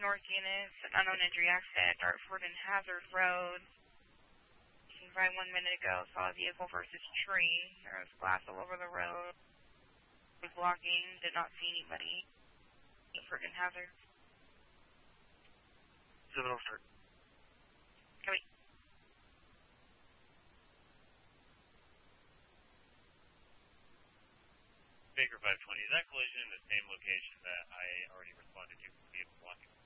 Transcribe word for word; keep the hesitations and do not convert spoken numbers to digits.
North units, an unknown injury accident, Dartford and Hazard Road. Right one minute ago, saw a vehicle versus tree. There was glass all over the road. Was blocking, did not see anybody. Dartford and Hazard. seven oh start. Copy. Baker five twenty, is that collision in the same location that I already responded to for vehicle blocking?